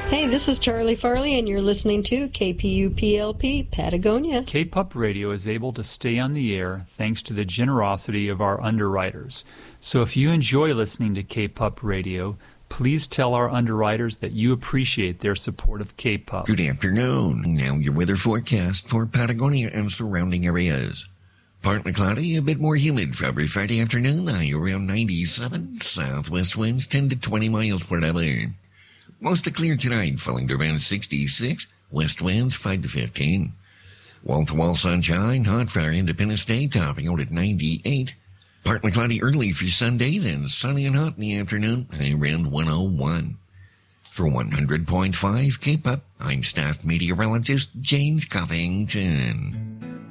Hey, this is Charlie Farley, and you're listening to KPUPLP, Patagonia. KPUP Radio is able to stay on the air thanks to the generosity of our underwriters. So if you enjoy listening to KPUP Radio, please tell our underwriters that you appreciate their support of KPUP. Good afternoon. Now your weather forecast for Patagonia and surrounding areas. Partly cloudy, a bit more humid for Friday afternoon, high around 97. Southwest winds 10 to 20 miles per hour. Mostly clear tonight, falling to around 66. West winds 5 to 15. Wall-to-wall sunshine, hot for our Independence Day, topping out at 98. Partly cloudy early for Sunday, then sunny and hot in the afternoon, high around 101. For 100.5 KPUP, I'm staff meteorologist James Covington.